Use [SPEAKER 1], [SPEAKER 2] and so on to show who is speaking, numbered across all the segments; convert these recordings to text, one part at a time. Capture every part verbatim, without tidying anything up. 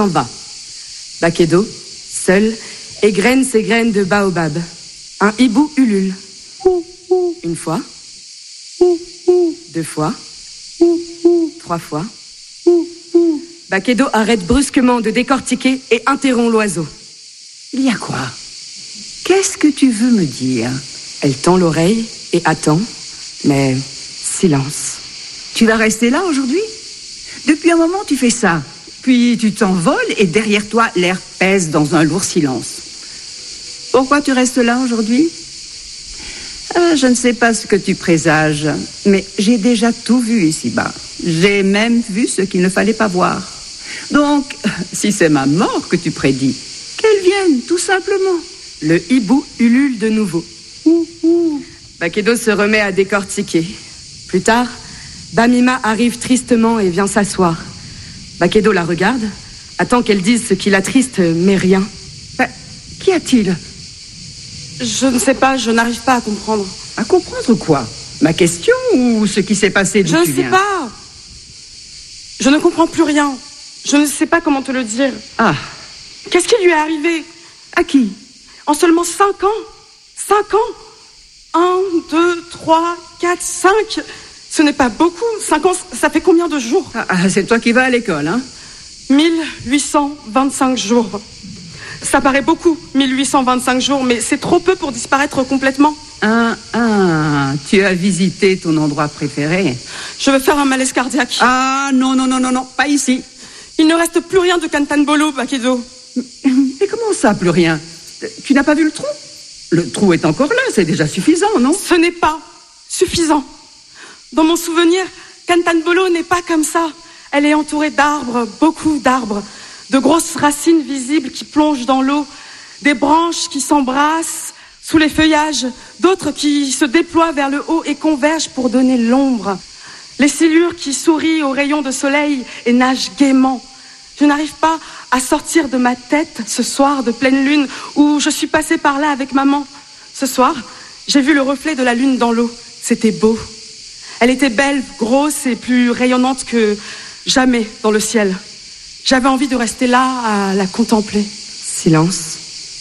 [SPEAKER 1] s'en va. Bakedo, seul, égrène ses graines de baobab. Un hibou ulule. Une fois. Deux fois. Trois fois. Bakedo arrête brusquement de décortiquer et interrompt l'oiseau.
[SPEAKER 2] Il y a quoi? Qu'est-ce que tu veux me dire?
[SPEAKER 1] Elle tend l'oreille et attend, mais silence.
[SPEAKER 2] Tu vas rester là aujourd'hui? Depuis un moment, tu fais ça. Puis tu t'envoles et derrière toi, l'air pèse dans un lourd silence. Pourquoi tu restes là aujourd'hui? euh, Je ne sais pas ce que tu présages, mais j'ai déjà tout vu ici-bas. J'ai même vu ce qu'il ne fallait pas voir. Donc, si c'est ma mort que tu prédis, qu'elle vienne, tout simplement.
[SPEAKER 1] Le hibou ulule de nouveau. Ouh, ouh. Bakedo se remet à décortiquer. Plus tard, Bamima arrive tristement et vient s'asseoir. Bakedo la regarde, attend qu'elle dise ce qui l'attriste, mais rien.
[SPEAKER 2] Bah, qu'y a-t-il?
[SPEAKER 3] Je ne sais pas, je n'arrive pas à comprendre.
[SPEAKER 2] À comprendre quoi? Ma question ou ce qui s'est passé d'où
[SPEAKER 3] Je ne
[SPEAKER 2] tu
[SPEAKER 3] sais
[SPEAKER 2] viens?
[SPEAKER 3] pas. Je ne comprends plus rien. Je ne sais pas comment te le dire.
[SPEAKER 2] Ah.
[SPEAKER 3] Qu'est-ce qui lui est arrivé?
[SPEAKER 2] À qui?
[SPEAKER 3] En seulement cinq ans? Cinq ans? Un, deux, trois, quatre, cinq. Ce n'est pas beaucoup. Cinq ans, ça fait combien de jours?
[SPEAKER 2] Ah, ah, c'est toi qui vas à l'école, hein?
[SPEAKER 3] mille huit cent vingt-cinq jours. Ça paraît beaucoup, mille huit cent vingt-cinq jours, mais c'est trop peu pour disparaître complètement.
[SPEAKER 2] Ah, ah, tu as visité ton endroit préféré.
[SPEAKER 3] Je veux faire un malaise cardiaque.
[SPEAKER 2] Ah, non, non, non, non, non, pas ici.
[SPEAKER 3] Il ne reste plus rien de Kantanbolo, Bakedo.
[SPEAKER 2] Mais comment ça, plus rien? Tu n'as pas vu le trou? Le trou est encore là, c'est déjà suffisant, non?
[SPEAKER 3] Ce n'est pas suffisant. Dans mon souvenir, Kantanbolo n'est pas comme ça. Elle est entourée d'arbres, beaucoup d'arbres, de grosses racines visibles qui plongent dans l'eau, des branches qui s'embrassent sous les feuillages, d'autres qui se déploient vers le haut et convergent pour donner l'ombre. Les silures qui sourient aux rayons de soleil et nagent gaiement. Je n'arrive pas à sortir de ma tête ce soir de pleine lune où je suis passée par là avec maman. Ce soir, j'ai vu le reflet de la lune dans l'eau. C'était beau. Elle était belle, grosse et plus rayonnante que jamais dans le ciel. J'avais envie de rester là à la contempler.
[SPEAKER 1] Silence.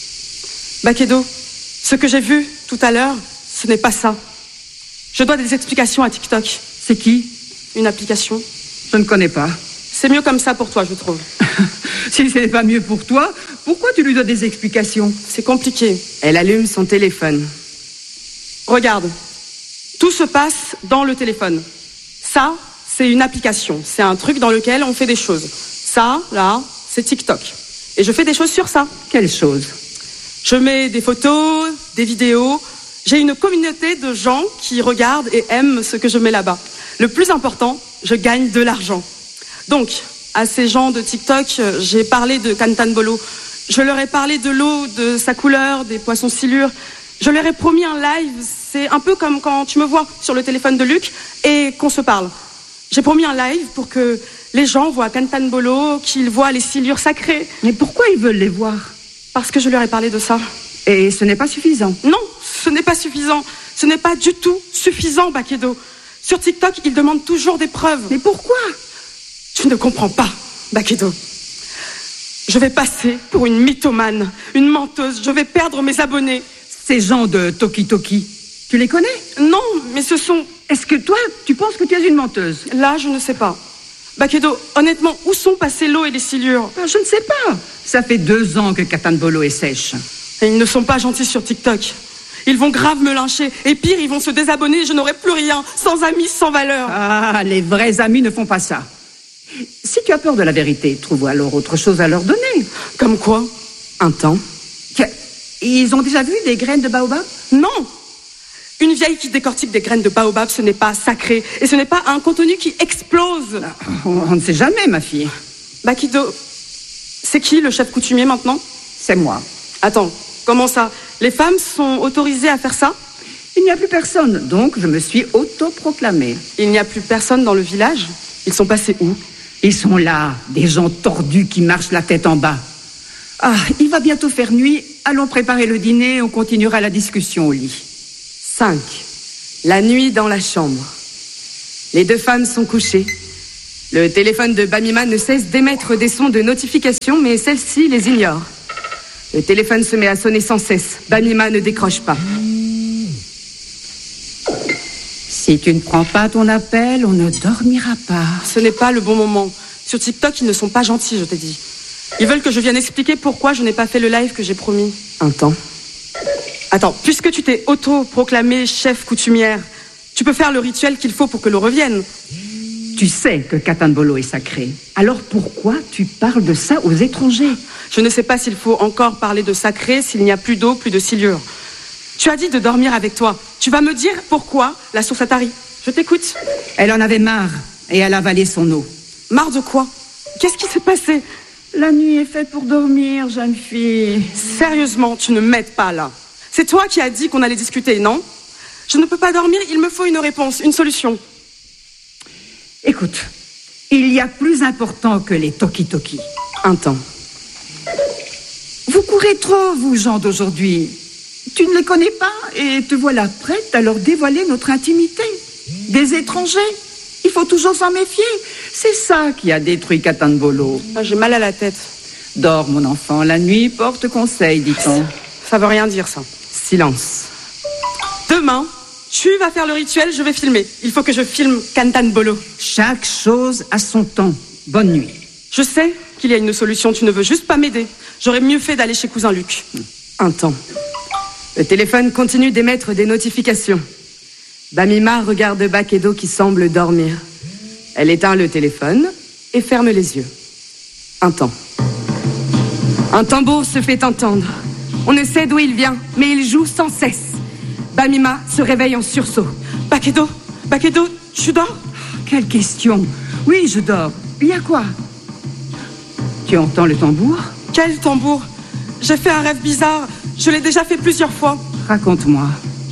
[SPEAKER 3] Bakedo, ce que j'ai vu tout à l'heure, ce n'est pas ça. Je dois des explications à TikTok.
[SPEAKER 2] C'est qui?
[SPEAKER 3] Une application.
[SPEAKER 2] Je ne connais pas.
[SPEAKER 3] C'est mieux comme ça pour toi, je trouve.
[SPEAKER 2] Si ce n'est pas mieux pour toi, pourquoi tu lui donnes des explications?
[SPEAKER 3] C'est compliqué.
[SPEAKER 1] Elle allume son téléphone.
[SPEAKER 3] Regarde, tout se passe dans le téléphone. Ça, c'est une application. C'est un truc dans lequel on fait des choses. Ça, là, c'est TikTok. Et je fais des choses sur ça.
[SPEAKER 2] Quelles choses?
[SPEAKER 3] Je mets des photos, des vidéos. J'ai une communauté de gens qui regardent et aiment ce que je mets là-bas. Le plus important, je gagne de l'argent. Donc, à ces gens de TikTok, j'ai parlé de Kantanbolo. Je leur ai parlé de l'eau, de sa couleur, des poissons silures. Je leur ai promis un live. C'est un peu comme quand tu me vois sur le téléphone de Luc et qu'on se parle. J'ai promis un live pour que les gens voient Kantanbolo, qu'ils voient les silures sacrées.
[SPEAKER 2] Mais pourquoi ils veulent les voir?
[SPEAKER 3] Parce que je leur ai parlé de ça.
[SPEAKER 2] Et ce n'est pas suffisant?
[SPEAKER 3] Non, ce n'est pas suffisant. Ce n'est pas du tout suffisant, Bakedo. Sur TikTok, ils demandent toujours des preuves.
[SPEAKER 2] Mais pourquoi?
[SPEAKER 3] Tu ne comprends pas, Bakedo. Je vais passer pour une mythomane, une menteuse. Je vais perdre mes abonnés.
[SPEAKER 2] Ces gens de Toki Toki, tu les connais?
[SPEAKER 3] Non, mais ce sont...
[SPEAKER 2] Est-ce que toi, tu penses que tu es une menteuse?
[SPEAKER 3] Là, je ne sais pas. Bakedo, honnêtement, où sont passées l'eau et les silures?
[SPEAKER 2] Je ne sais pas. Ça fait deux ans que Kantanbolo est sèche.
[SPEAKER 3] Et ils ne sont pas gentils sur TikTok. Ils vont grave me lyncher. Et pire, ils vont se désabonner. Je n'aurai plus rien. Sans amis, sans valeur.
[SPEAKER 2] Ah, les vrais amis ne font pas ça. Si tu as peur de la vérité, trouve alors autre chose à leur donner.
[SPEAKER 3] Comme quoi?
[SPEAKER 1] Un temps.
[SPEAKER 2] Tiens, ils ont déjà vu des graines de baobab?
[SPEAKER 3] Non. Une vieille qui décortique des graines de baobab, ce n'est pas sacré. Et ce n'est pas un contenu qui explose.
[SPEAKER 2] On ne sait jamais, ma fille.
[SPEAKER 3] Bakedo, c'est qui le chef coutumier maintenant?
[SPEAKER 2] C'est moi.
[SPEAKER 3] Attends, comment ça? Les femmes sont autorisées à faire ça?
[SPEAKER 2] Il n'y a plus personne, donc je me suis autoproclamée.
[SPEAKER 3] Il n'y a plus personne dans le village? Ils sont passés où?
[SPEAKER 2] Ils sont là, des gens tordus qui marchent la tête en bas. Ah, il va bientôt faire nuit. Allons préparer le dîner, on continuera la discussion au lit.
[SPEAKER 1] cinq. La nuit dans la chambre. Les deux femmes sont couchées. Le téléphone de Bamima ne cesse d'émettre des sons de notification, mais celle-ci les ignore. Le téléphone se met à sonner sans cesse. Bamima ne décroche pas.
[SPEAKER 2] Si tu ne prends pas ton appel, on ne dormira pas.
[SPEAKER 3] Ce n'est pas le bon moment. Sur TikTok, ils ne sont pas gentils, je t'ai dit. Ils veulent que je vienne expliquer pourquoi je n'ai pas fait le live que j'ai promis.
[SPEAKER 1] Un temps.
[SPEAKER 3] Attends, puisque tu t'es auto-proclamée chef coutumière, tu peux faire le rituel qu'il faut pour que l'eau revienne.
[SPEAKER 2] Tu sais que Katambolo est sacré. Alors pourquoi tu parles de ça aux étrangers?
[SPEAKER 3] Je ne sais pas s'il faut encore parler de sacré s'il n'y a plus d'eau, plus de silure. Tu as dit de dormir avec toi. Tu vas me dire pourquoi la source Atari. Je t'écoute.
[SPEAKER 2] Elle en avait marre et elle a avalé son eau.
[SPEAKER 3] Marre de quoi? Qu'est-ce qui s'est passé?
[SPEAKER 2] La nuit est faite pour dormir, jeune fille.
[SPEAKER 3] Sérieusement, tu ne m'aides pas là. C'est toi qui as dit qu'on allait discuter, non? Je ne peux pas dormir, il me faut une réponse, une solution.
[SPEAKER 2] Écoute, il y a plus important que les toki-toki.
[SPEAKER 1] Un temps.
[SPEAKER 2] Vous courez trop, vous gens d'aujourd'hui. Tu ne les connais pas et te voilà prête à leur dévoiler notre intimité. Des étrangers, il faut toujours s'en méfier. C'est ça qui a détruit Katambolo.
[SPEAKER 3] Ah, j'ai mal à la tête.
[SPEAKER 2] Dors, mon enfant, la nuit porte conseil, dit-on.
[SPEAKER 3] Ça veut rien dire, ça.
[SPEAKER 1] Silence.
[SPEAKER 3] Demain, tu vas faire le rituel, je vais filmer. Il faut que je filme Katambolo.
[SPEAKER 2] Chaque chose a son temps. Bonne nuit.
[SPEAKER 3] Je sais qu'il y a une solution, tu ne veux juste pas m'aider. J'aurais mieux fait d'aller chez cousin Luc.
[SPEAKER 1] Un temps. Le téléphone continue d'émettre des notifications. Bamima regarde Bakedo qui semble dormir. Elle éteint le téléphone et ferme les yeux. Un temps. Un tambour se fait entendre. On ne sait d'où il vient, mais il joue sans cesse. Bamima se réveille en sursaut.
[SPEAKER 3] Bakedo, Bakedo, tu dors?
[SPEAKER 2] Quelle question? Oui, je dors. Il y a quoi? Tu entends le tambour?
[SPEAKER 3] Quel tambour? J'ai fait un rêve bizarre. Je l'ai déjà fait plusieurs fois.
[SPEAKER 2] Raconte-moi.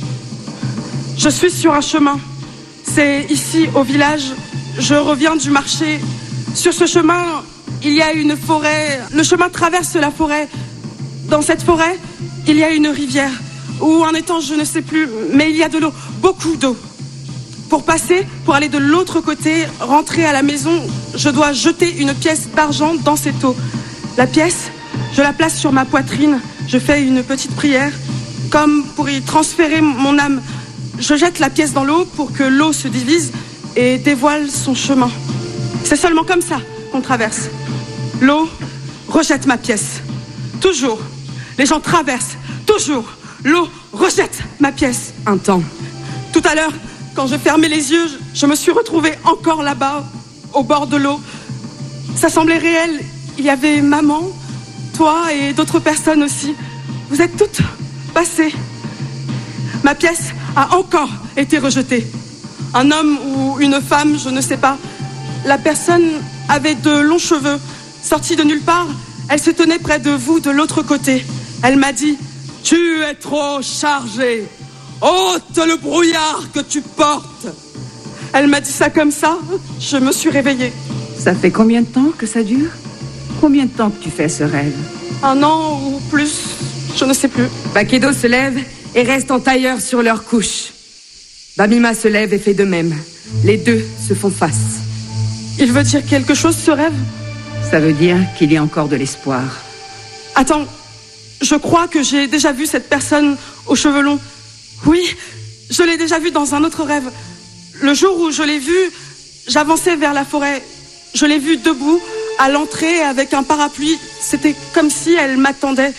[SPEAKER 3] Je suis sur un chemin. C'est ici, au village. Je reviens du marché. Sur ce chemin, il y a une forêt. Le chemin traverse la forêt. Dans cette forêt, il y a une rivière. Ou un étang, je ne sais plus. Mais il y a de l'eau. Beaucoup d'eau. Pour passer, pour aller de l'autre côté, rentrer à la maison, je dois jeter une pièce d'argent dans cette eau. La pièce, je la place sur ma poitrine. Je fais une petite prière, comme pour y transférer mon âme. Je jette la pièce dans l'eau pour que l'eau se divise et dévoile son chemin. C'est seulement comme ça qu'on traverse. L'eau rejette ma pièce. Toujours. Les gens traversent. Toujours. L'eau rejette ma pièce.
[SPEAKER 1] Un temps.
[SPEAKER 3] Tout à l'heure, quand je fermais les yeux, je me suis retrouvée encore là-bas, au bord de l'eau. Ça semblait réel. Il y avait maman, toi et d'autres personnes aussi. Vous êtes toutes passées. Ma pièce a encore été rejetée. Un homme ou une femme, je ne sais pas. La personne avait de longs cheveux. Sortie de nulle part, elle se tenait près de vous de l'autre côté. Elle m'a dit « Tu es trop chargé. Ôte le brouillard que tu portes. » Elle m'a dit ça comme ça. Je me suis réveillée.
[SPEAKER 2] Ça fait combien de temps que ça dure? Combien de temps que tu fais ce rêve?
[SPEAKER 3] Un an ou plus, je ne sais plus.
[SPEAKER 1] Bakedo se lève et reste en tailleur sur leur couche. Bamima se lève et fait de même. Les deux se font face.
[SPEAKER 3] Il veut dire quelque chose, ce rêve?
[SPEAKER 2] Ça veut dire qu'il y a encore de l'espoir.
[SPEAKER 3] Attends, je crois que j'ai déjà vu cette personne aux cheveux longs. Oui, je l'ai déjà vue dans un autre rêve. Le jour où je l'ai vue, j'avançais vers la forêt. Je l'ai vue debout, à l'entrée, avec un parapluie. C'était comme si elle m'attendait.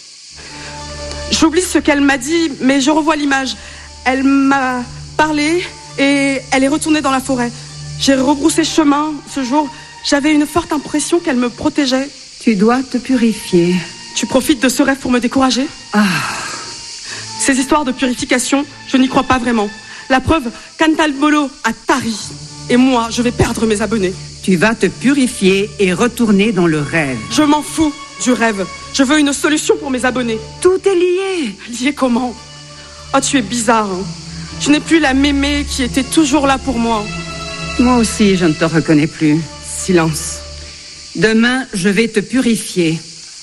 [SPEAKER 3] J'oublie ce qu'elle m'a dit, mais je revois l'image. Elle m'a parlé et elle est retournée dans la forêt. J'ai rebroussé chemin ce jour. J'avais une forte impression qu'elle me protégeait.
[SPEAKER 2] Tu dois te purifier.
[SPEAKER 3] Tu profites de ce rêve pour me décourager?
[SPEAKER 2] Ah.
[SPEAKER 3] Ces histoires de purification, je n'y crois pas vraiment. La preuve, Katambolo a tari. Et moi, je vais perdre mes abonnés.
[SPEAKER 2] Tu vas te purifier et retourner dans le rêve.
[SPEAKER 3] Je m'en fous du rêve. Je veux une solution pour mes abonnés.
[SPEAKER 2] Tout est lié.
[SPEAKER 3] Lié comment? Oh, tu es bizarre. Hein. Tu n'es plus la mémé qui était toujours là pour moi.
[SPEAKER 2] Moi aussi, je ne te reconnais plus.
[SPEAKER 1] Silence.
[SPEAKER 2] Demain, je vais te purifier.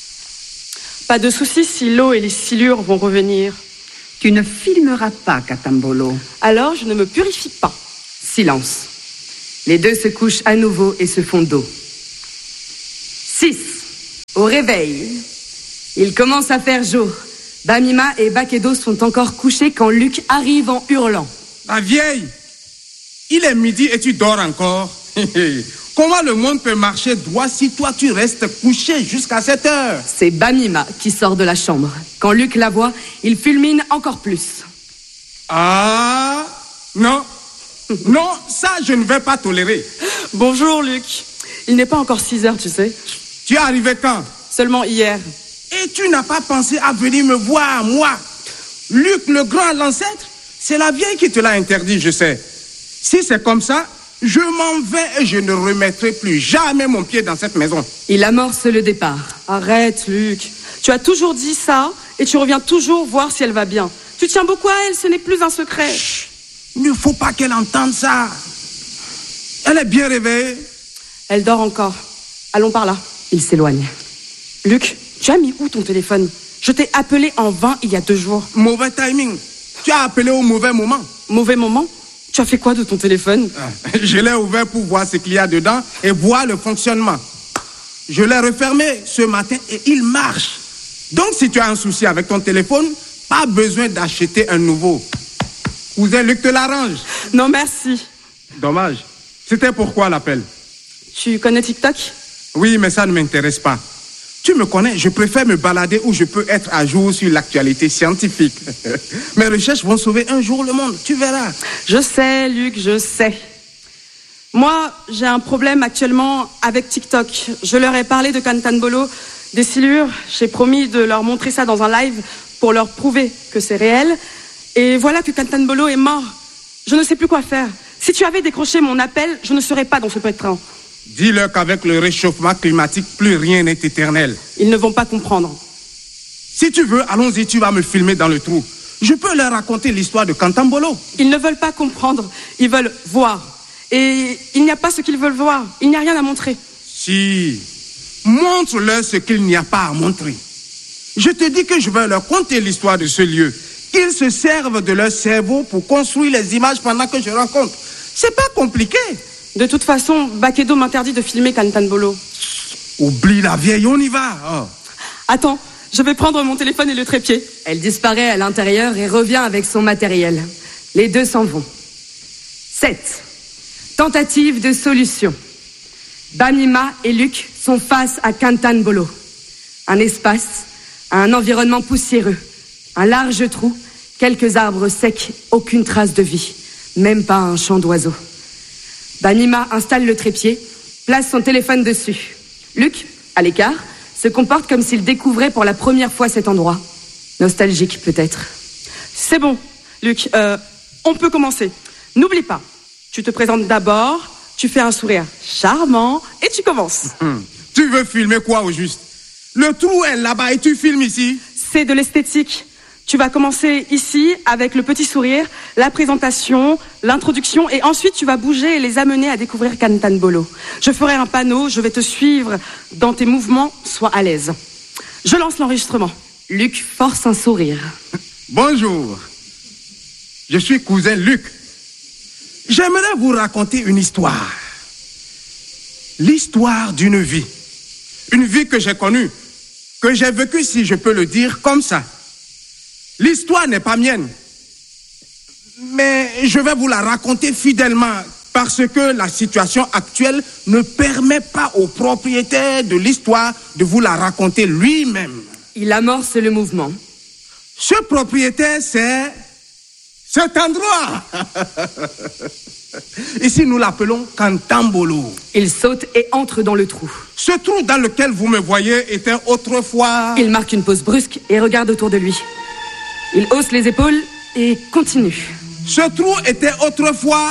[SPEAKER 3] Pas de souci si l'eau et les silures vont revenir.
[SPEAKER 2] Tu ne filmeras pas, Katambolo.
[SPEAKER 3] Alors, je ne me purifie pas.
[SPEAKER 1] Silence. Les deux se couchent à nouveau et se font dos. six. Au réveil. Il commence à faire jour. Bamima et Bakedo sont encore couchés quand Luc arrive en hurlant.
[SPEAKER 4] La vieille, il est midi et tu dors encore. Comment le monde peut marcher droit si toi tu restes couché jusqu'à cette heure?
[SPEAKER 1] C'est Bamima qui sort de la chambre. Quand Luc la voit, il fulmine encore plus.
[SPEAKER 4] Ah, non, non, ça je ne vais pas tolérer.
[SPEAKER 3] Bonjour Luc. Il n'est pas encore six heures, tu sais.
[SPEAKER 4] Tu es arrivé quand?
[SPEAKER 3] Seulement hier.
[SPEAKER 4] Et tu n'as pas pensé à venir me voir, moi? Luc, le grand, l'ancêtre, c'est la vieille qui te l'a interdit, je sais. Si c'est comme ça, je m'en vais et je ne remettrai plus jamais mon pied dans cette maison.
[SPEAKER 1] Il amorce le départ.
[SPEAKER 3] Arrête, Luc. Tu as toujours dit ça et tu reviens toujours voir si elle va bien. Tu tiens beaucoup à elle, ce n'est plus un secret.
[SPEAKER 4] Chut, il ne faut pas qu'elle entende ça. Elle est bien réveillée.
[SPEAKER 3] Elle dort encore. Allons par là.
[SPEAKER 1] Il s'éloigne.
[SPEAKER 3] Luc, tu as mis où ton téléphone? Je t'ai appelé en vain il y a deux jours.
[SPEAKER 4] Mauvais timing. Tu as appelé au mauvais moment.
[SPEAKER 3] Mauvais moment? Tu as fait quoi de ton téléphone?
[SPEAKER 4] Je l'ai ouvert pour voir ce qu'il y a dedans et voir le fonctionnement. Je l'ai refermé ce matin et il marche. Donc si tu as un souci avec ton téléphone, pas besoin d'acheter un nouveau. Cousin Luc te l'arrange.
[SPEAKER 3] Non merci.
[SPEAKER 4] Dommage. C'était pourquoi l'appel?
[SPEAKER 3] Tu connais TikTok?
[SPEAKER 4] Oui, mais ça ne m'intéresse pas. Tu me connais, je préfère me balader où je peux être à jour sur l'actualité scientifique. Mes recherches vont sauver un jour le monde, tu verras.
[SPEAKER 3] Je sais, Luc, je sais. Moi, j'ai un problème actuellement avec TikTok. Je leur ai parlé de Kantanbolo, des silures. J'ai promis de leur montrer ça dans un live pour leur prouver que c'est réel. Et voilà que Kantanbolo est mort. Je ne sais plus quoi faire. Si tu avais décroché mon appel, je ne serais pas dans ce pétrin.
[SPEAKER 4] Dis-leur qu'avec le réchauffement climatique, plus rien n'est éternel.
[SPEAKER 3] Ils ne vont pas comprendre.
[SPEAKER 4] Si tu veux, allons-y, tu vas me filmer dans le trou. Je peux leur raconter l'histoire de Kantanbolo.
[SPEAKER 3] Ils ne veulent pas comprendre, ils veulent voir. Et il n'y a pas ce qu'ils veulent voir, il n'y a rien à montrer.
[SPEAKER 4] Si, montre-leur ce qu'il n'y a pas à montrer. Je te dis que je vais leur conter l'histoire de ce lieu. Qu'ils se servent de leur cerveau pour construire les images pendant que je rencontre. C'est pas compliqué.
[SPEAKER 3] De toute façon, Bakedo m'interdit de filmer Kantanbolo.
[SPEAKER 4] Oublie la vieille, on y va. Oh.
[SPEAKER 3] Attends, je vais prendre mon téléphone et le trépied.
[SPEAKER 1] Elle disparaît à l'intérieur et revient avec son matériel. Les deux s'en vont. sept. Tentative de solution. Bamima et Luc sont face à Kantanbolo. Un espace, un environnement poussiéreux, un large trou, quelques arbres secs, aucune trace de vie, même pas un chant d'oiseaux. Bamima installe le trépied, place son téléphone dessus. Luc, à l'écart, se comporte comme s'il découvrait pour la première fois cet endroit. Nostalgique, peut-être.
[SPEAKER 3] C'est bon, Luc, euh, on peut commencer. N'oublie pas, tu te présentes d'abord, tu fais un sourire charmant et tu commences.
[SPEAKER 4] Hum. Tu veux filmer quoi au juste? Le trou est là-bas et tu filmes ici?
[SPEAKER 3] C'est de l'esthétique. Tu vas commencer ici avec le petit sourire, la présentation, l'introduction et ensuite tu vas bouger et les amener à découvrir Kantanbolo. Je ferai un panneau, je vais te suivre dans tes mouvements, sois à l'aise. Je lance l'enregistrement.
[SPEAKER 1] Luc force un sourire.
[SPEAKER 4] Bonjour, je suis cousin Luc. J'aimerais vous raconter une histoire. L'histoire d'une vie. Une vie que j'ai connue, que j'ai vécue si je peux le dire comme ça. L'histoire n'est pas mienne, mais je vais vous la raconter fidèlement parce que la situation actuelle ne permet pas au propriétaire de l'histoire de vous la raconter lui-même.
[SPEAKER 1] Il amorce le mouvement.
[SPEAKER 4] Ce propriétaire, c'est cet endroit. Ici, nous l'appelons Kantanbolo.
[SPEAKER 1] Il saute et entre dans le trou.
[SPEAKER 4] Ce trou dans lequel vous me voyez était autrefois...
[SPEAKER 1] Il marque une pause brusque et regarde autour de lui. Il hausse les épaules et continue.
[SPEAKER 4] Ce trou était autrefois...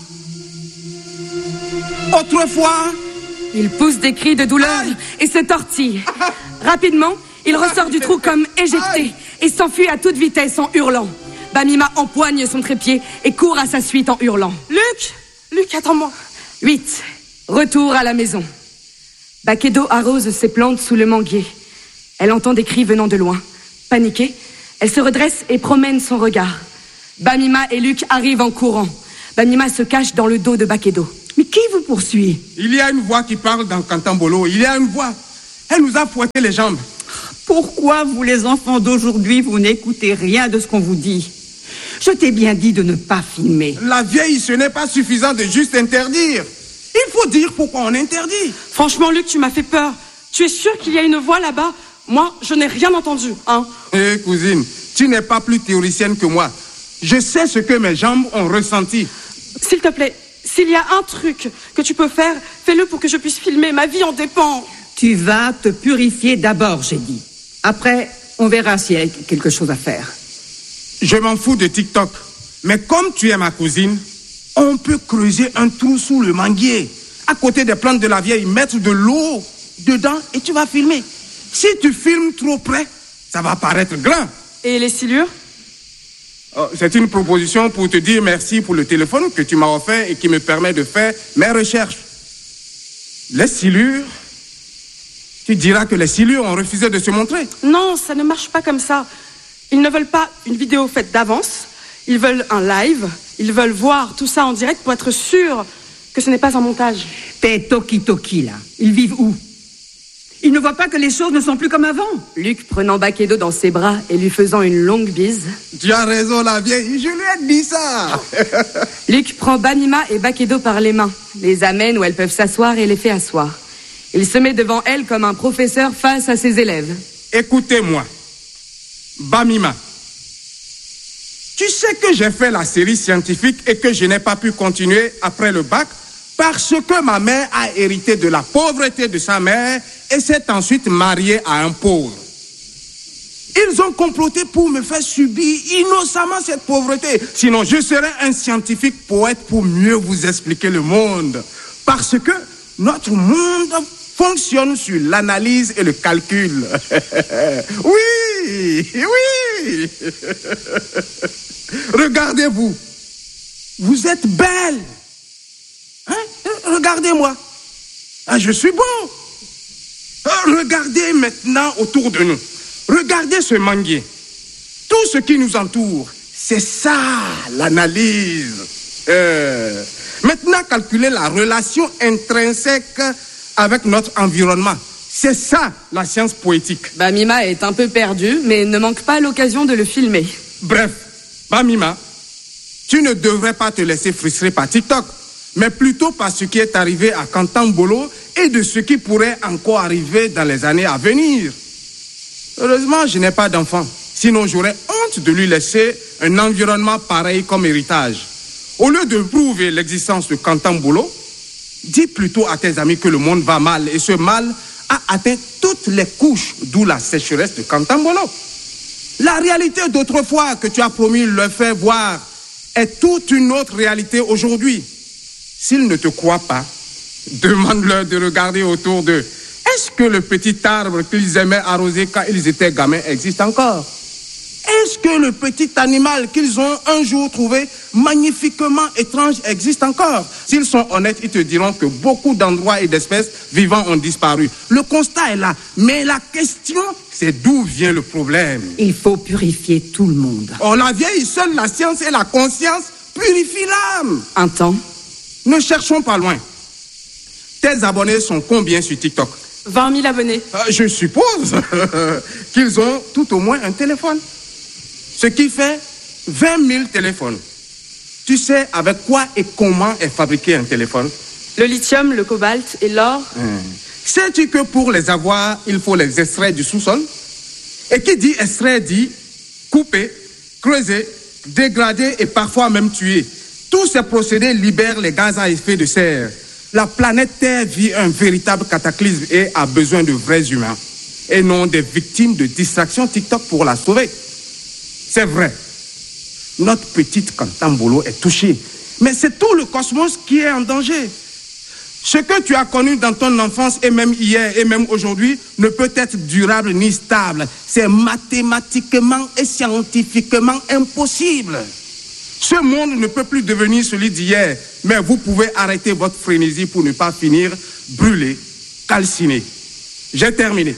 [SPEAKER 4] Autrefois...
[SPEAKER 1] Il pousse des cris de douleur Aïe. Et se tortille. Rapidement, il ressort du trou comme éjecté et s'enfuit à toute vitesse en hurlant. Bamima empoigne son trépied et court à sa suite en hurlant.
[SPEAKER 3] Luc, Luc, attends-moi.
[SPEAKER 1] huit. Retour à la maison. Bakedo arrose ses plantes sous le manguier. Elle entend des cris venant de loin. Paniquée, elle se redresse et promène son regard. Bamima et Luc arrivent en courant. Bamima se cache dans le dos de Bakedo.
[SPEAKER 3] Mais
[SPEAKER 2] Qui vous poursuit?
[SPEAKER 4] Il y a une voix qui parle dans Cantambolo. Il y a une voix. Elle nous a fouetté les jambes.
[SPEAKER 2] Pourquoi vous, les enfants d'aujourd'hui, vous n'écoutez rien de ce qu'on vous dit? Je t'ai bien dit de ne pas filmer.
[SPEAKER 4] La vieille, ce n'est pas suffisant de juste interdire. Il faut dire pourquoi on interdit.
[SPEAKER 3] Franchement, Luc, tu m'as fait peur. Tu es sûr qu'il y a une voix là-bas? Moi, je n'ai rien entendu, hein.
[SPEAKER 4] Eh, cousine, tu n'es pas plus théoricienne que moi. Je sais ce que mes jambes ont ressenti.
[SPEAKER 3] S'il te plaît, s'il y a un truc que tu peux faire, fais-le pour que je puisse filmer. Ma vie en dépend.
[SPEAKER 2] Tu vas te purifier d'abord, j'ai dit. Après, on verra s'il y a quelque chose à faire.
[SPEAKER 4] Je m'en fous de TikTok. Mais comme tu es ma cousine, on peut creuser un trou sous le manguier, à côté des plantes de la vieille, mettre de l'eau dedans et tu vas filmer. Si tu filmes trop près, ça va paraître grand.
[SPEAKER 3] Et les silures?
[SPEAKER 4] Oh, c'est une proposition pour te dire merci pour le téléphone que tu m'as offert et qui me permet de faire mes recherches. Les silures, tu diras que les silures ont refusé de se montrer.
[SPEAKER 3] Non, ça ne marche pas comme ça. Ils ne veulent pas une vidéo faite d'avance. Ils veulent un live. Ils veulent voir tout ça en direct pour être sûrs que ce n'est pas un montage.
[SPEAKER 2] Tes toki-toki, là, ils vivent où? Ils ne voient pas que les choses ne sont plus comme avant.
[SPEAKER 1] Luc prenant Bakedo dans ses bras et lui faisant une longue bise.
[SPEAKER 4] Tu as raison, la vieille, je lui ai dit ça.
[SPEAKER 1] Luc prend Bamima et Bakedo par les mains, les amène où elles peuvent s'asseoir et les fait asseoir. Il se met devant elles comme un professeur face à ses élèves.
[SPEAKER 4] Écoutez-moi, Bamima, tu sais que j'ai fait la série scientifique et que je n'ai pas pu continuer après le bac parce que ma mère a hérité de la pauvreté de sa mère et s'est ensuite mariée à un pauvre. Ils ont comploté pour me faire subir innocemment cette pauvreté. Sinon, je serais un scientifique poète pour mieux vous expliquer le monde. Parce que notre monde fonctionne sur l'analyse et le calcul. Oui, oui. Regardez-vous. Vous êtes belle. Hein? Regardez-moi. Ah, je suis beau. Regardez maintenant autour de nous. Regardez ce manguier. Tout ce qui nous entoure, c'est ça l'analyse. Euh, maintenant, calculez la relation intrinsèque avec notre environnement. C'est ça la science poétique.
[SPEAKER 1] Bamima est un peu perdue, mais ne manque pas l'occasion de le filmer.
[SPEAKER 4] Bref, Bamima, tu ne devrais pas te laisser frustrer par TikTok, mais plutôt par ce qui est arrivé à Cantambolo et de ce qui pourrait encore arriver dans les années à venir. Heureusement, je n'ai pas d'enfant. Sinon, j'aurais honte de lui laisser un environnement pareil comme héritage. Au lieu de prouver l'existence de Cantambolo, dis plutôt à tes amis que le monde va mal. Et ce mal a atteint toutes les couches, d'où la sécheresse de Cantambolo. La réalité d'autrefois que tu as promis leur faire voir est toute une autre réalité aujourd'hui. S'ils ne te croient pas, demande-leur de regarder autour d'eux. Est-ce que le petit arbre qu'ils aimaient arroser quand ils étaient gamins existe encore? Est-ce que le petit animal qu'ils ont un jour trouvé magnifiquement étrange existe encore? S'ils sont honnêtes, ils te diront que beaucoup d'endroits et d'espèces vivantes ont disparu. Le constat est là. Mais la question, c'est d'où vient le problème?
[SPEAKER 2] Il faut purifier tout le monde.
[SPEAKER 4] Oh, la vieille, seule la science et la conscience purifient l'âme.
[SPEAKER 1] Un temps.
[SPEAKER 4] Ne cherchons pas loin. Tes abonnés sont combien sur TikTok?
[SPEAKER 3] vingt mille abonnés.
[SPEAKER 4] Euh, je suppose qu'ils ont tout au moins un téléphone. Ce qui fait vingt mille téléphones. Tu sais avec quoi et comment est fabriqué un téléphone?
[SPEAKER 3] Le lithium, le cobalt et l'or.
[SPEAKER 4] Hum. Sais-tu que pour les avoir, il faut les extraire du sous-sol? Et qui dit extraire dit couper, creuser, dégrader et parfois même tuer. Tous ces procédés libèrent les gaz à effet de serre. La planète Terre vit un véritable cataclysme et a besoin de vrais humains et non des victimes de distractions TikTok pour la sauver. C'est vrai, notre petite Cantambolo est touchée, mais c'est tout le cosmos qui est en danger. Ce que tu as connu dans ton enfance et même hier et même aujourd'hui ne peut être durable ni stable. C'est mathématiquement et scientifiquement impossible. Ce monde ne peut plus devenir celui d'hier, mais vous pouvez arrêter votre frénésie pour ne pas finir brûlé, calciné. J'ai terminé.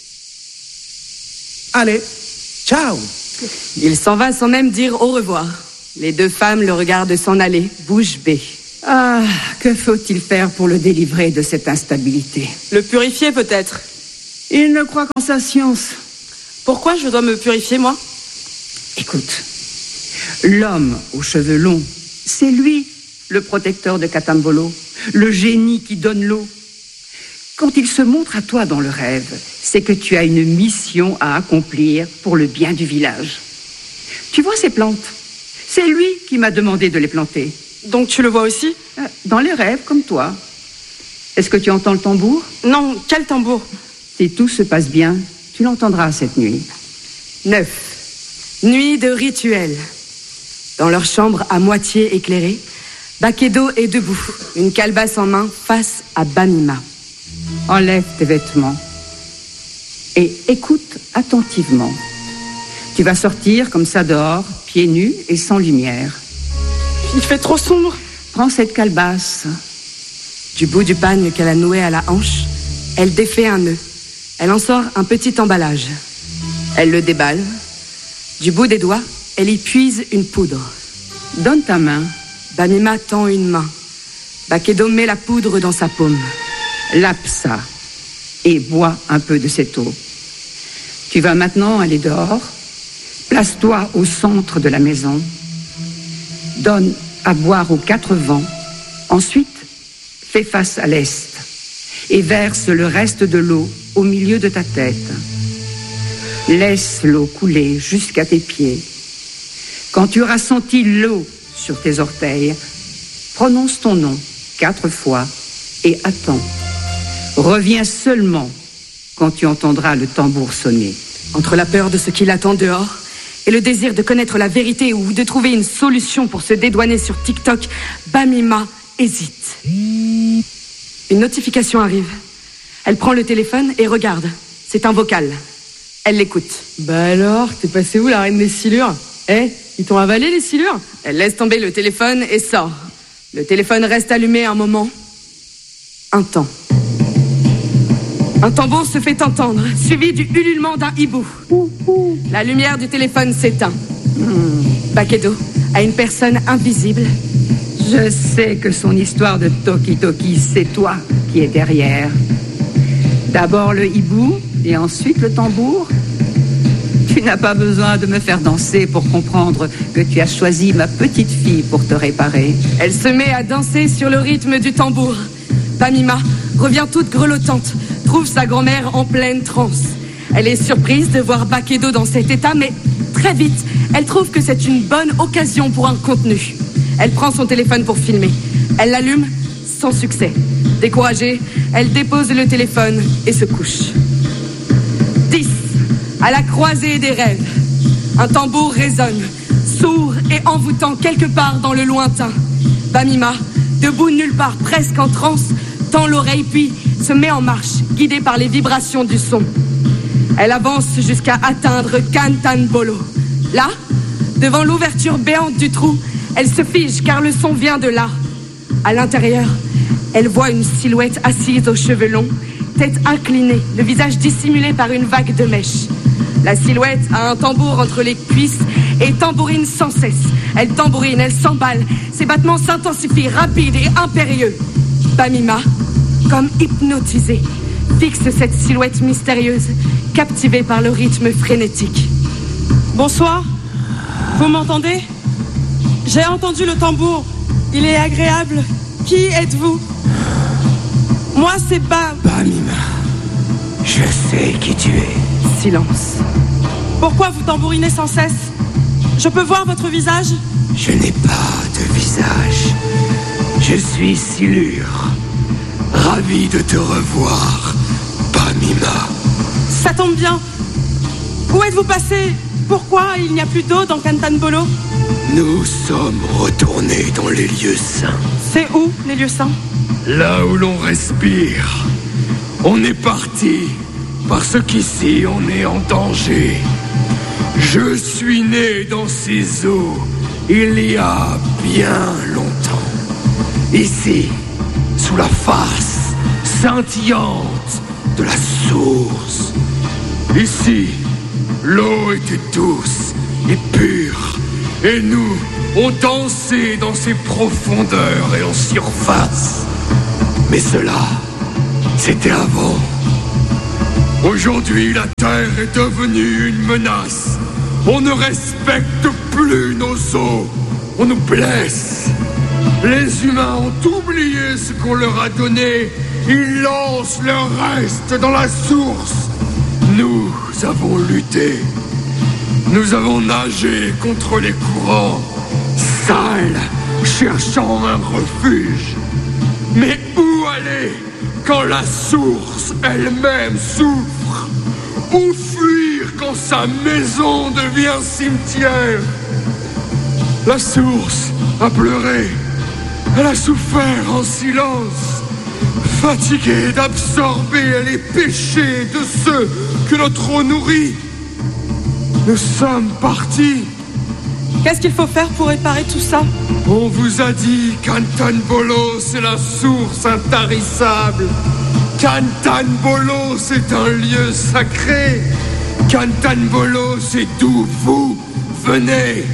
[SPEAKER 4] Allez, ciao.
[SPEAKER 1] Il s'en va sans même dire au revoir. Les deux femmes le regardent s'en aller, bouche bée.
[SPEAKER 2] Ah, que faut-il faire pour le délivrer de cette instabilité?
[SPEAKER 3] Le purifier peut-être.
[SPEAKER 2] Il ne croit qu'en sa science.
[SPEAKER 3] Pourquoi je dois me purifier, moi?
[SPEAKER 2] Écoute, l'homme aux cheveux longs, c'est lui, le protecteur de Katambolo, le génie qui donne l'eau. Quand il se montre à toi dans le rêve, c'est que tu as une mission à accomplir pour le bien du village. Tu vois ces plantes? C'est lui qui m'a demandé de les planter.
[SPEAKER 3] Donc tu le vois aussi?
[SPEAKER 2] Dans les rêves, comme toi. Est-ce que tu entends le tambour?
[SPEAKER 3] Non, quel tambour?
[SPEAKER 2] Si tout se passe bien, tu l'entendras cette nuit.
[SPEAKER 1] neuf. Nuit de rituel. Dans leur chambre à moitié éclairée, Bakedo est debout, une calebasse en main, face à Bamima.
[SPEAKER 2] Enlève tes vêtements et écoute attentivement. Tu vas sortir comme ça dehors, pieds nus et sans lumière.
[SPEAKER 3] Il fait trop sombre.
[SPEAKER 2] Prends cette calebasse.
[SPEAKER 1] Du bout du pagne qu'elle a noué à la hanche, elle défait un nœud. Elle en sort un petit emballage. Elle le déballe. Du bout des doigts, elle y puise une poudre.
[SPEAKER 2] Donne ta main.
[SPEAKER 1] Bamima tend une main. Bakedo met la poudre dans sa paume.
[SPEAKER 2] Lape ça et bois un peu de cette eau. Tu vas maintenant aller dehors. Place-toi au centre de la maison. Donne à boire aux quatre vents. Ensuite, fais face à l'est et verse le reste de l'eau au milieu de ta tête. Laisse l'eau couler jusqu'à tes pieds. Quand tu auras senti l'eau sur tes orteils, prononce ton nom quatre fois et attends. Reviens seulement quand tu entendras le tambour sonner.
[SPEAKER 1] Entre la peur de ce qui l'attend dehors et le désir de connaître la vérité ou de trouver une solution pour se dédouaner sur TikTok, Bamima hésite. Une notification arrive. Elle prend le téléphone et regarde. C'est un vocal. Elle l'écoute.
[SPEAKER 5] Bah alors, t'es passé où la reine des silures? Eh, ils t'ont avalé les silures?
[SPEAKER 1] Elle laisse tomber le téléphone et sort. Le téléphone reste allumé un moment. Un temps. Un tambour se fait entendre, suivi du ululement d'un hibou. La lumière du téléphone s'éteint. Bakedo a une personne invisible.
[SPEAKER 2] Je sais que son histoire de Toki Toki, c'est toi qui es derrière. D'abord le hibou et ensuite le tambour. Tu n'as pas besoin de me faire danser pour comprendre que tu as choisi ma petite fille pour te réparer.
[SPEAKER 1] Elle se met à danser sur le rythme du tambour. Bamima revient toute grelottante, trouve sa grand-mère en pleine transe. Elle est surprise de voir Bakedo dans cet état, mais très vite, elle trouve que c'est une bonne occasion pour un contenu. Elle prend son téléphone pour filmer. Elle l'allume sans succès. Découragée, elle dépose le téléphone et se couche. dix. À la croisée des rêves. Un tambour résonne, sourd et envoûtant quelque part dans le lointain. Bamima, debout nulle part, presque en transe, tend l'oreille puis se met en marche, guidée par les vibrations du son. Elle avance jusqu'à atteindre Katambolo. Là, devant l'ouverture béante du trou, elle se fige car le son vient de là. À l'intérieur, elle voit une silhouette assise aux cheveux longs, tête inclinée, le visage dissimulé par une vague de mèches. La silhouette a un tambour entre les cuisses et tambourine sans cesse. Elle tambourine, elle s'emballe, ses battements s'intensifient, rapides et impérieux. Bamima, comme hypnotisée, fixe cette silhouette mystérieuse, captivée par le rythme frénétique.
[SPEAKER 3] Bonsoir, vous m'entendez? J'ai entendu le tambour, il est agréable. Qui êtes-vous? Moi, c'est Bam.
[SPEAKER 6] Bamima, je sais qui tu es.
[SPEAKER 1] Silence.
[SPEAKER 3] Pourquoi vous tambourinez sans cesse? Je peux voir votre visage?
[SPEAKER 6] Je n'ai pas de visage. Je suis Silure. Ravi de te revoir, Bamima.
[SPEAKER 3] Ça tombe bien. Où êtes-vous passé? Pourquoi il n'y a plus d'eau dans Katambolo?
[SPEAKER 6] Nous sommes retournés dans les lieux saints.
[SPEAKER 3] C'est où, les lieux saints?
[SPEAKER 6] Là où l'on respire. On est parti, parce qu'ici on est en danger. Je suis né dans ces eaux il y a bien longtemps. Ici, sous la face scintillante de la source. Ici, l'eau était douce et pure, et nous ont dansé dans ses profondeurs et en surface. Mais cela, c'était avant. Aujourd'hui, la Terre est devenue une menace. On ne respecte plus nos eaux. On nous blesse. Les humains ont oublié ce qu'on leur a donné. Ils lancent leur reste dans la source. Nous avons lutté. Nous avons nagé contre les courants, sales, cherchant un refuge. Mais où aller quand la source elle-même souffre? Où fuir quand sa maison devient cimetière? La source a pleuré. Elle a souffert en silence, fatiguée d'absorber les péchés de ceux que notre eau nourrit. Nous sommes partis.
[SPEAKER 3] Qu'est-ce qu'il faut faire pour réparer tout ça?
[SPEAKER 6] On vous a dit qu'Antanbolo, c'est la source intarissable. Qu'Antanbolo, c'est un lieu sacré. Qu'Antanbolo, c'est d'où vous venez.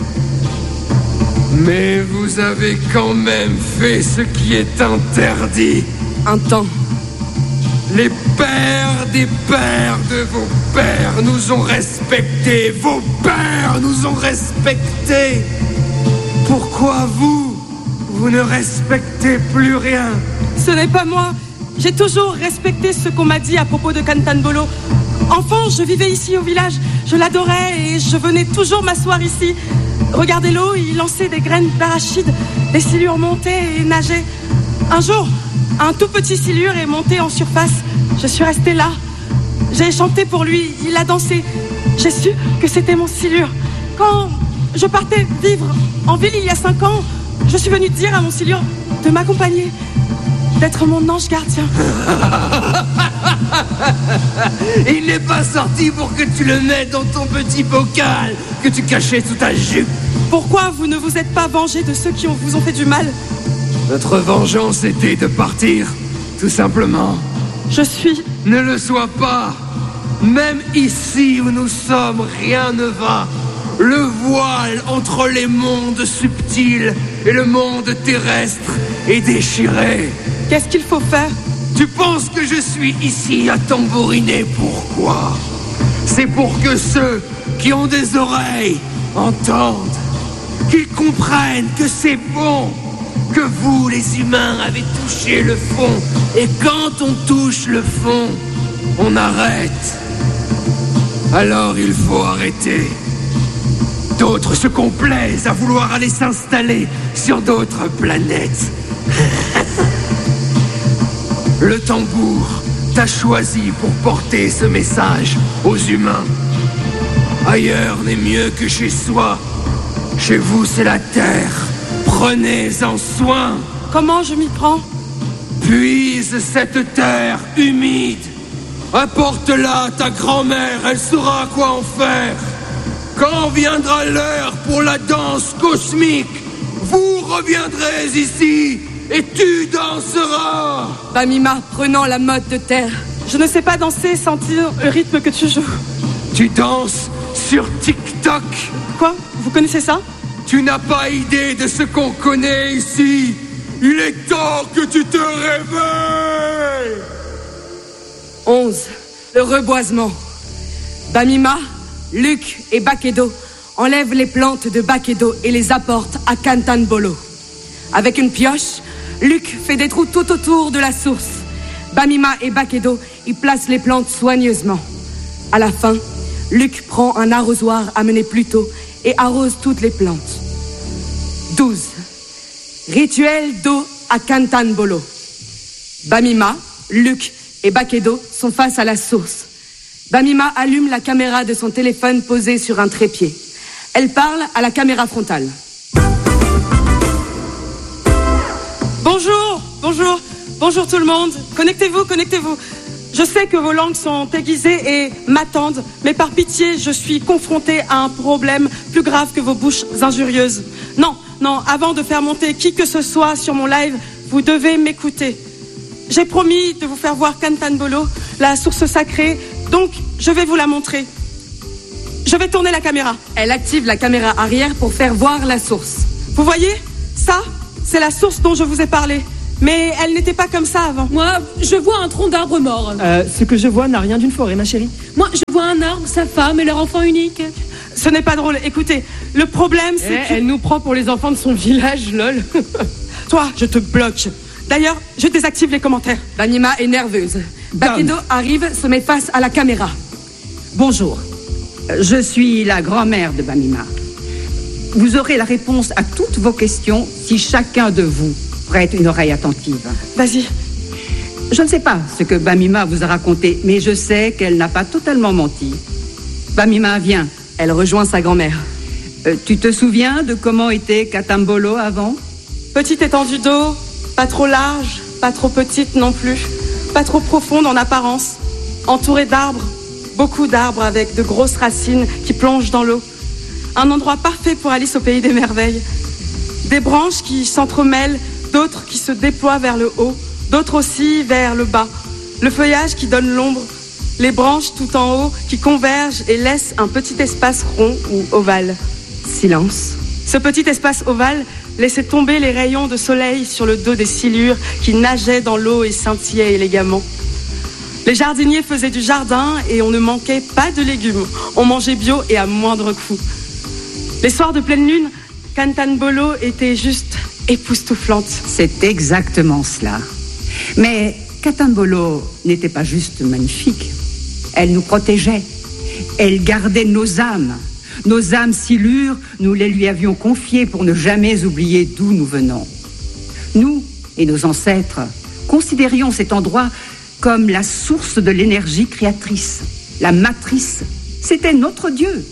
[SPEAKER 6] Mais vous avez quand même fait ce qui est interdit.
[SPEAKER 1] Un temps.
[SPEAKER 6] Les pères des pères de vos pères nous ont respectés. Vos pères nous ont respectés. Pourquoi vous, vous ne respectez plus rien?
[SPEAKER 3] Ce n'est pas moi. J'ai toujours respecté ce qu'on m'a dit à propos de Kantanbolo. Enfant, je vivais ici au village. Je l'adorais et je venais toujours m'asseoir ici. Regardez l'eau, il lançait des graines d'arachide. Les silures montaient et nageaient. Un jour, un tout petit silure est monté en surface. Je suis restée là. J'ai chanté pour lui, il a dansé. J'ai su que c'était mon silure. Quand je partais vivre en ville il y a cinq ans, je suis venue dire à mon silure de m'accompagner, d'être mon ange gardien.
[SPEAKER 6] Il n'est pas sorti pour que tu le mettes dans ton petit bocal que tu cachais sous ta jupe.
[SPEAKER 3] Pourquoi vous ne vous êtes pas vengé de ceux qui vous ont fait du mal?
[SPEAKER 6] Notre vengeance était de partir, tout simplement.
[SPEAKER 3] Je suis...
[SPEAKER 6] Ne le sois pas. Même ici où nous sommes, rien ne va. Le voile entre les mondes subtils et le monde terrestre est déchiré.
[SPEAKER 3] Qu'est-ce qu'il faut faire?
[SPEAKER 6] Tu penses que je suis ici à tambouriner? Pourquoi? C'est pour que ceux qui ont des oreilles entendent, qu'ils comprennent que c'est bon, que vous, les humains, avez touché le fond. Et quand on touche le fond, on arrête. Alors il faut arrêter. D'autres se complaisent à vouloir aller s'installer sur d'autres planètes. Le tambour t'a choisi pour porter ce message aux humains. Ailleurs n'est mieux que chez soi. Chez vous, c'est la terre. Prenez-en soin.
[SPEAKER 3] Comment je m'y prends?
[SPEAKER 6] Puise cette terre humide. Apporte-la à ta grand-mère, elle saura quoi en faire. Quand viendra l'heure pour la danse cosmique, vous reviendrez ici et tu danseras.
[SPEAKER 1] Bamima prenant la mode de terre.
[SPEAKER 3] Je ne sais pas danser, sentir le rythme que tu joues.
[SPEAKER 6] Tu danses sur TikTok.
[SPEAKER 3] Quoi? Vous connaissez ça?
[SPEAKER 6] Tu n'as pas idée de ce qu'on connaît ici. Il est temps que tu te réveilles.
[SPEAKER 1] onze. Le reboisement. Bamima, Luc et Bakedo enlèvent les plantes de Bakedo et les apportent à Kantanbolo. Avec une pioche, Luc fait des trous tout autour de la source. Bamima et Bakedo y placent les plantes soigneusement. À la fin, Luc prend un arrosoir amené plus tôt et arrose toutes les plantes. douze. Rituel d'eau à Kantanbolo. Bamima, Luc et Bakedo sont face à la source. Bamima allume la caméra de son téléphone posée sur un trépied. Elle parle à la caméra frontale.
[SPEAKER 3] Bonjour, bonjour, bonjour tout le monde. Connectez-vous, connectez-vous. Je sais que vos langues sont aiguisées et m'attendent, mais par pitié, je suis confrontée à un problème plus grave que vos bouches injurieuses. Non, non, avant de faire monter qui que ce soit sur mon live, vous devez m'écouter. J'ai promis de vous faire voir Kantanbolo, la source sacrée, donc je vais vous la montrer. Je vais tourner la caméra.
[SPEAKER 1] Elle active la caméra arrière pour faire voir la source.
[SPEAKER 3] Vous voyez? Ça, c'est la source dont je vous ai parlé. Mais elle n'était pas comme ça avant.
[SPEAKER 7] Moi, je vois un tronc d'arbre mort.
[SPEAKER 5] Euh, ce que je vois n'a rien d'une forêt, ma chérie.
[SPEAKER 7] Moi, je vois un arbre, sa femme et leur enfant unique.
[SPEAKER 3] Ce n'est pas drôle. Écoutez, le problème, c'est
[SPEAKER 5] Eh,
[SPEAKER 3] que...
[SPEAKER 5] Elle nous prend pour les enfants de son village, lol.
[SPEAKER 3] Toi, je te bloque. D'ailleurs, je désactive les commentaires.
[SPEAKER 1] Bamima est nerveuse. Bakedo arrive, se met face à la caméra.
[SPEAKER 2] Bonjour, je suis la grand-mère de Bamima. Vous aurez la réponse à toutes vos questions si chacun de vous prête une oreille attentive.
[SPEAKER 3] Vas-y.
[SPEAKER 2] Je ne sais pas ce que Bamima vous a raconté, mais je sais qu'elle n'a pas totalement menti. Bamima, viens.
[SPEAKER 1] Elle rejoint sa grand-mère.
[SPEAKER 2] Euh, tu te souviens de comment était Katambolo avant?
[SPEAKER 3] Petite étendue d'eau, pas trop large, pas trop petite non plus, pas trop profonde en apparence, entourée d'arbres, beaucoup d'arbres avec de grosses racines qui plongent dans l'eau. Un endroit parfait pour Alice au pays des merveilles. Des branches qui s'entremêlent, d'autres qui se déploient vers le haut, d'autres aussi vers le bas. Le feuillage qui donne l'ombre, les branches tout en haut qui convergent et laissent un petit espace rond ou ovale.
[SPEAKER 1] Silence.
[SPEAKER 3] Ce petit espace ovale laissait tomber les rayons de soleil sur le dos des silures qui nageaient dans l'eau et scintillaient élégamment. Les jardiniers faisaient du jardin et on ne manquait pas de légumes. On mangeait bio et à moindre coût. Les soirs de pleine lune, Katambolo était juste époustouflante.
[SPEAKER 2] C'est exactement cela. Mais Katambolo n'était pas juste magnifique. Elle nous protégeait. Elle gardait nos âmes. Nos âmes silures, nous les lui avions confiées pour ne jamais oublier d'où nous venons. Nous et nos ancêtres considérions cet endroit comme la source de l'énergie créatrice, la matrice. C'était notre Dieu.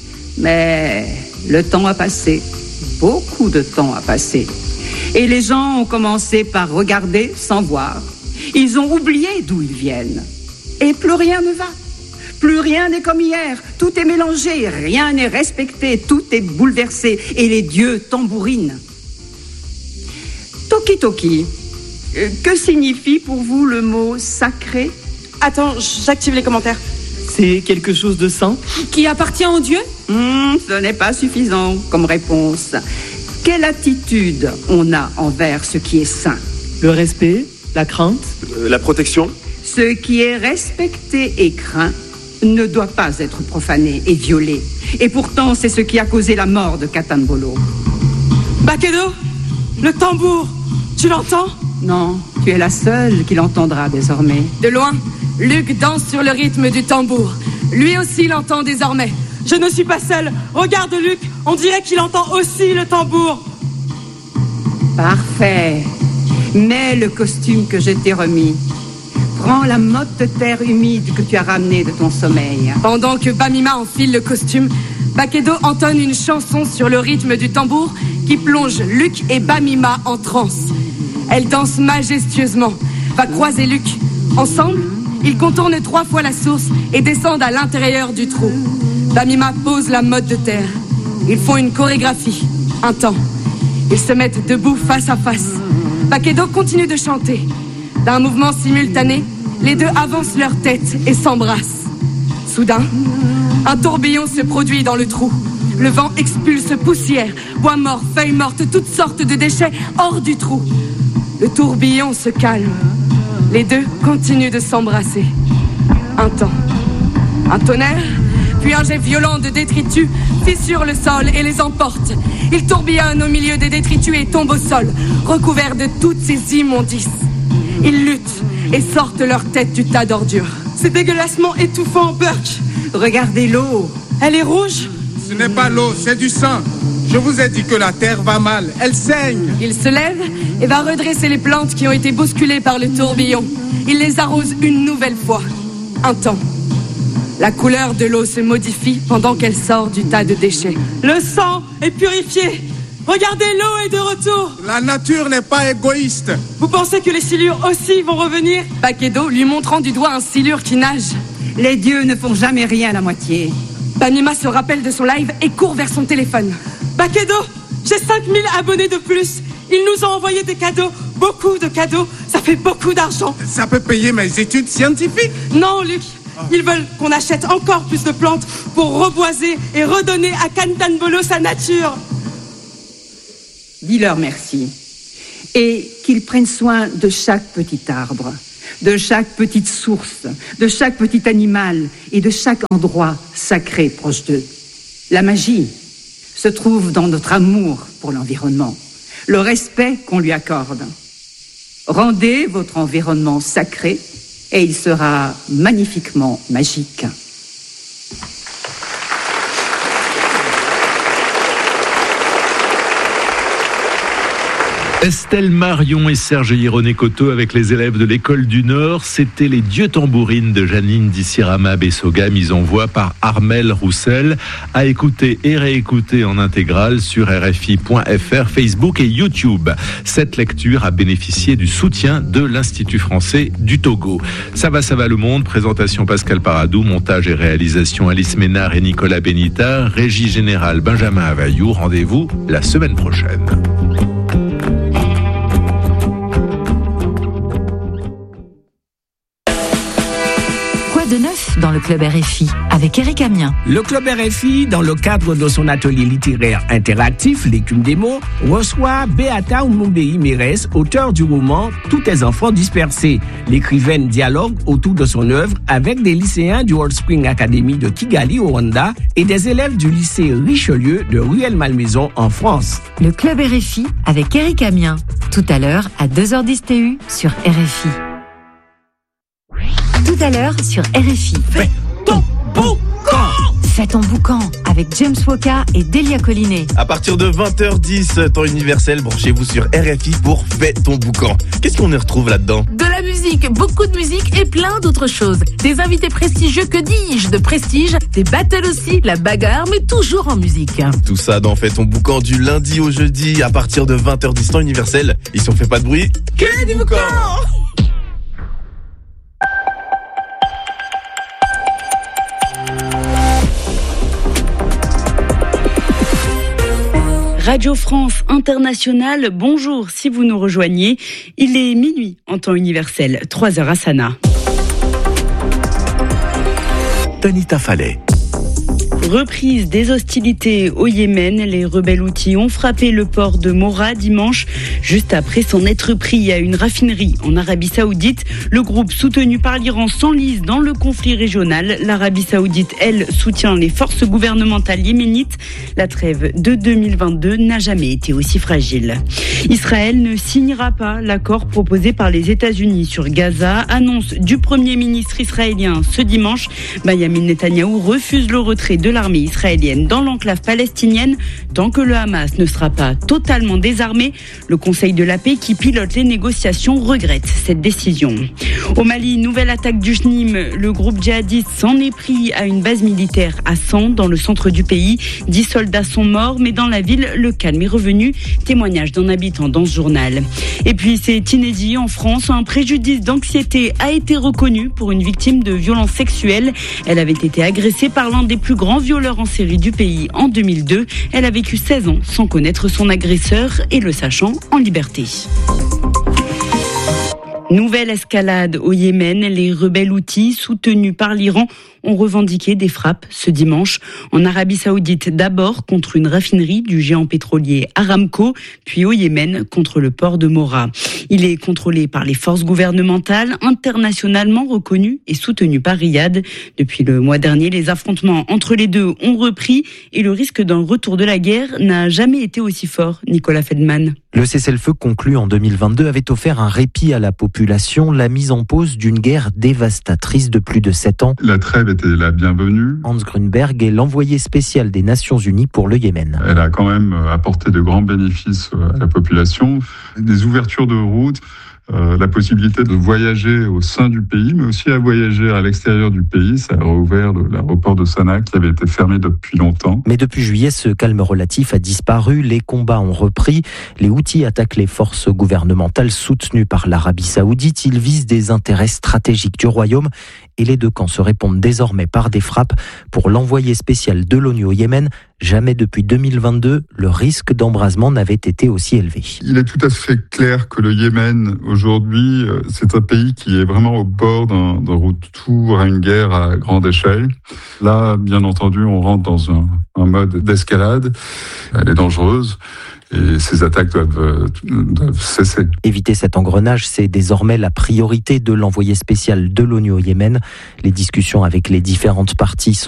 [SPEAKER 2] Mais le temps a passé, beaucoup de temps a passé. Et les gens ont commencé par regarder sans voir. Ils ont oublié d'où ils viennent. Et plus rien ne va. Plus rien n'est comme hier. Tout est mélangé, rien n'est respecté, tout est bouleversé. Et les dieux tambourinent. Toki Toki, euh, que signifie pour vous le mot sacré?
[SPEAKER 3] Attends, j'active les commentaires.
[SPEAKER 5] C'est quelque chose de saint.
[SPEAKER 7] Qui appartient au Dieu?
[SPEAKER 2] Hmm, ce n'est pas suffisant comme réponse. Quelle attitude on a envers ce qui est saint?
[SPEAKER 5] Le respect, la crainte.
[SPEAKER 8] Euh, la protection?
[SPEAKER 2] Ce qui est respecté et craint ne doit pas être profané et violé. Et pourtant, c'est ce qui a causé la mort de Katambolo.
[SPEAKER 3] Bakedo, le tambour, tu l'entends?
[SPEAKER 2] Non, tu es la seule qui l'entendra désormais.
[SPEAKER 1] De loin, Luc danse sur le rythme du tambour. Lui aussi l'entend désormais.
[SPEAKER 3] Je ne suis pas seule. Regarde Luc, on dirait qu'il entend aussi le tambour.
[SPEAKER 2] Parfait. Mets le costume que je t'ai remis. Prends la motte de terre humide que tu as ramenée de ton sommeil.
[SPEAKER 1] Pendant que Bamima enfile le costume, Bakedo entonne une chanson sur le rythme du tambour qui plonge Luc et Bamima en transe. Elle danse majestueusement, va croiser Luc. Ensemble, ils contournent trois fois la source et descendent à l'intérieur du trou. Bamima pose la motte de terre. Ils font une chorégraphie, un temps. Ils se mettent debout face à face. Bakedo continue de chanter. D'un mouvement simultané, les deux avancent leur tête et s'embrassent. Soudain, un tourbillon se produit dans le trou. Le vent expulse poussière, bois mort, feuilles mortes, toutes sortes de déchets hors du trou. Le tourbillon se calme. Les deux continuent de s'embrasser. Un temps. Un tonnerre, puis un jet violent de détritus fissure le sol et les emporte. Ils tourbillonnent au milieu des détritus et tombent au sol, recouverts de toutes ces immondices. Ils luttent et sortent leur tête du tas d'ordures.
[SPEAKER 3] C'est dégueulassement étouffant, Burke.
[SPEAKER 2] Regardez l'eau.
[SPEAKER 3] Elle est rouge.
[SPEAKER 4] Ce n'est pas l'eau, c'est du sang. Je vous ai dit que la terre va mal, elle saigne.
[SPEAKER 1] Il se lève et va redresser les plantes qui ont été bousculées par le tourbillon. Il les arrose une nouvelle fois. Un temps. La couleur de l'eau se modifie pendant qu'elle sort du tas de déchets.
[SPEAKER 3] Le sang est purifié. Regardez, l'eau est de retour.
[SPEAKER 4] La nature n'est pas égoïste.
[SPEAKER 3] Vous pensez que les silures aussi vont revenir?
[SPEAKER 1] Bakedo lui montrant du doigt un silure qui nage.
[SPEAKER 2] Les dieux ne font jamais rien à moitié.
[SPEAKER 1] Bamima se rappelle de son live et court vers son téléphone.
[SPEAKER 3] Bakedo, j'ai cinq mille abonnés de plus. Ils nous ont envoyé des cadeaux, beaucoup de cadeaux. Ça fait beaucoup d'argent.
[SPEAKER 4] Ça peut payer mes études scientifiques.
[SPEAKER 3] Non, Luc, Ils veulent qu'on achète encore plus de plantes pour reboiser et redonner à Kantan-Bolo sa nature.
[SPEAKER 2] Dis-leur merci. Et qu'ils prennent soin de chaque petit arbre, de chaque petite source, de chaque petit animal et de chaque endroit sacré proche d'eux. La magie se trouve dans notre amour pour l'environnement, le respect qu'on lui accorde. Rendez votre environnement sacré et il sera magnifiquement magique.
[SPEAKER 8] Estelle Marion et Serge Hieroné-Coteau avec les élèves de l'école du Nord. C'était les Dieux tambourines de Janine Dissirama Bessoga, mise en voix par Armel Roussel, à écouter et réécouter en intégrale sur R F I point F R, Facebook et YouTube. Cette lecture a bénéficié du soutien de l'Institut français du Togo. Ça va, ça va le monde. Présentation Pascal Paradou, montage et réalisation Alice Ménard et Nicolas Benita, régie générale Benjamin Availlou. Rendez-vous la semaine prochaine.
[SPEAKER 9] De neuf dans le Club R F I avec Eric Amien.
[SPEAKER 10] Le Club R F I, dans le cadre de son atelier littéraire interactif, l'écume des mots, reçoit Beata Umumbei Mérès, auteur du roman Tous tes enfants dispersés. L'écrivaine dialogue autour de son œuvre avec des lycéens du Old Spring Academy de Kigali au Rwanda et des élèves du lycée Richelieu de Rueil-Malmaison en France.
[SPEAKER 9] Le Club R F I avec Eric Amien. Tout à l'heure à deux heures dix T U sur R F I. Tout à l'heure sur R F I.
[SPEAKER 10] Fais ton boucan!
[SPEAKER 9] Fais ton boucan avec James Woka et Delia Collinet.
[SPEAKER 11] À partir de vingt heures dix, temps universel, branchez-vous sur R F I pour Fais ton boucan. Qu'est-ce qu'on y retrouve là-dedans?
[SPEAKER 12] De la musique, beaucoup de musique et plein d'autres choses. Des invités prestigieux, que dis-je, de prestige, des battles aussi, la bagarre, mais toujours en musique.
[SPEAKER 11] Tout ça dans Fais ton boucan du lundi au jeudi à partir de vingt heures dix, temps universel. Et si on fait pas de bruit, que du boucan!
[SPEAKER 13] Radio France Internationale, bonjour si vous nous rejoignez. Il est minuit en temps universel, trois heures à Sanaa.
[SPEAKER 14] Tanita Fallet.
[SPEAKER 13] Reprise des hostilités au Yémen, les rebelles houthis ont frappé le port de Mora dimanche, juste après s'en être pris à une raffinerie en Arabie Saoudite. Le groupe soutenu par l'Iran s'enlise dans le conflit régional. L'Arabie Saoudite, elle, soutient les forces gouvernementales yéménites. La trêve de deux mille vingt-deux n'a jamais été aussi fragile. Israël ne signera pas l'accord proposé par les États-Unis sur Gaza, annonce du Premier ministre israélien ce dimanche. Benyamin Netanyahou refuse le retrait de l'armée israélienne dans l'enclave palestinienne tant que le Hamas ne sera pas totalement désarmé. Le Conseil de la paix qui pilote les négociations regrette cette décision. Au Mali, nouvelle attaque du J N I M. Le groupe djihadiste s'en est pris à une base militaire à San, dans le centre du pays. Dix soldats sont morts, mais dans la ville, le calme est revenu. Témoignage d'un habitant dans ce journal. Et puis, c'est inédit en France. Un préjudice d'anxiété a été reconnu pour une victime de violences sexuelles. Elle avait été agressée par l'un des plus grands violeur en série du pays en deux mille deux. Elle a vécu seize ans sans connaître son agresseur et le sachant en liberté. Nouvelle escalade au Yémen. Les rebelles houthis, soutenus par l'Iran, ont revendiqué des frappes ce dimanche en Arabie Saoudite, d'abord contre une raffinerie du géant pétrolier Aramco, puis au Yémen contre le port de Mora. Il est contrôlé par les forces gouvernementales, internationalement reconnues et soutenues par Riyad. Depuis le mois dernier, les affrontements entre les deux ont repris et le risque d'un retour de la guerre n'a jamais été aussi fort. Nicolas Feldman.
[SPEAKER 15] Le cessez-le-feu conclu en deux mille vingt-deux avait offert un répit à la population, la mise en pause d'une guerre dévastatrice de plus de sept ans.
[SPEAKER 16] La trêve était la bienvenue.
[SPEAKER 15] Hans Grunberg est l'envoyé spécial des Nations Unies pour le Yémen.
[SPEAKER 16] Elle a quand même apporté de grands bénéfices à la population, des ouvertures de routes, euh, la possibilité de voyager au sein du pays, mais aussi à voyager à l'extérieur du pays. Ça a rouvert l'aéroport de Sanaa qui avait été fermé depuis longtemps.
[SPEAKER 15] Mais depuis juillet, ce calme relatif a disparu. Les combats ont repris. Les Houthis attaquent les forces gouvernementales soutenues par l'Arabie Saoudite. Ils visent des intérêts stratégiques du royaume et les deux camps se répondent désormais par des frappes. Pour l'envoyé spécial de l'ONU au Yémen, Jamais depuis deux mille vingt-deux, le risque d'embrasement n'avait été aussi élevé.
[SPEAKER 16] Il est tout à fait clair que le Yémen, aujourd'hui, c'est un pays qui est vraiment au bord d'un, d'un retour à une guerre à grande échelle. Là, bien entendu, on rentre dans un, un mode d'escalade. Elle est dangereuse. Et ces attaques doivent, doivent cesser.
[SPEAKER 15] Éviter cet engrenage, c'est désormais la priorité de l'envoyé spécial de l'ONU au Yémen. Les discussions avec les différentes parties sont